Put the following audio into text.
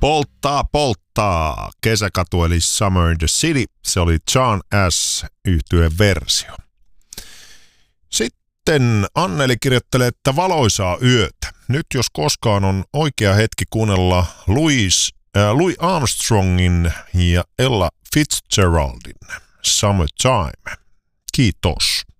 Polttaa, polttaa. Kesäkatu eli Summer in the City. Se oli John S. -yhtyeen versio. Sitten Anneli kirjoittelee, että valoisaa yötä. Nyt jos koskaan on oikea hetki kuunnella Louis Armstrongin ja Ella Fitzgeraldin Summertime. Kiitos.